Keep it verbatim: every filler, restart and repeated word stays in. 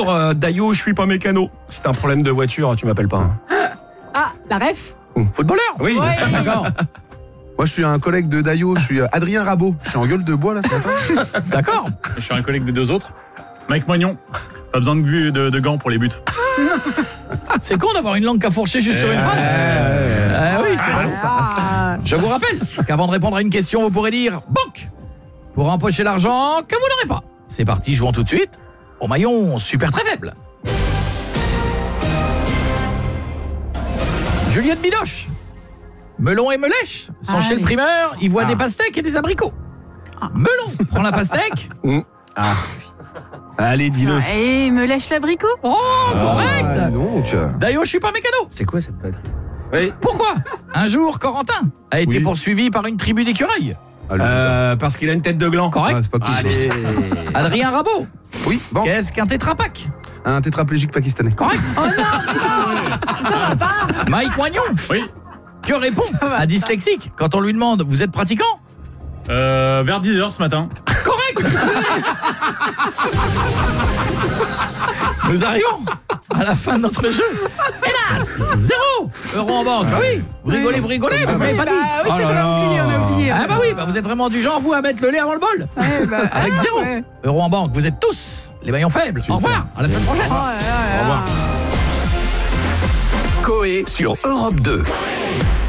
bonjour, euh, Dayo, je suis pas mécano. C'est un problème de voiture, tu m'appelles pas. Hein. Ah, la ref. Footballeur. Oui. Ouais. D'accord. Moi, je suis un collègue de Dayo, je suis euh, Adrien Rabot. Je suis en gueule de bois là ce matin. D'accord. Je suis un collègue des deux autres. Mike Moignon. Pas besoin de, bu- de, de gants pour les buts. C'est con d'avoir une langue qu'à fourcher juste sur une phrase. Ah oui, c'est vrai. Ah. Je vous rappelle qu'avant de répondre à une question, vous pourrez dire banque pour empocher l'argent que vous n'aurez pas. C'est parti, jouons tout de suite au maillon super très faible. Juliette Bidoche. Melon et Melèche sont Allez. chez le primeur, ils voient Ah. des pastèques et des abricots. Ah. Melon prend la pastèque. Ah. Allez, dis-le. Et me lèche l'abricot. Oh, correct. Ah, donc. D'ailleurs, je suis pas mécano. C'est quoi cette patrie? Oui. Pourquoi? Un jour, Corentin a été Oui. poursuivi par une tribu d'écureuils. Ah, le- Euh, parce qu'il a une tête de gland. Correct. Ah, c'est pas cool. Allez. Adrien Rabot. Oui, bon. Qu'est-ce qu'un tétrapac? Un tétraplégique pakistanais. Correct. Ça va pas. Mike Moignon. Oui. Que répond un dyslexique quand on lui demande vous êtes pratiquant? Euh, vers dix heures ce matin. Correct. Nous arrivons à la fin de notre jeu. Hélas, zéro euro en banque. Ah oui, vous rigolez, vous rigolez, vous m'avez pas Bah dit. oui, c'est Oh là vrai, on a oublié, on a oublié. Ah bah oui, bah vous êtes vraiment du genre vous à mettre le lait avant le bol. Ouais, bah, Avec ah, zéro ouais. euro en banque. Vous êtes tous les maillons faibles. Au revoir, à la semaine prochaine. Oh là là là. Au revoir. Coé sur Europe deux.